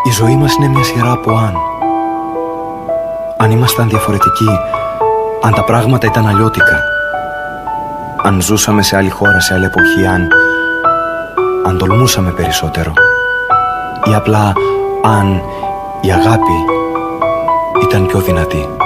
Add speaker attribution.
Speaker 1: Η ζωή μας είναι μια σειρά από αν. Αν ήμασταν διαφορετικοί, αν τα πράγματα ήταν αλλιώτικα, αν ζούσαμε σε άλλη χώρα, σε άλλη εποχή, αν τολμούσαμε περισσότερο, ή απλά αν η αγάπη ήταν πιο δυνατή.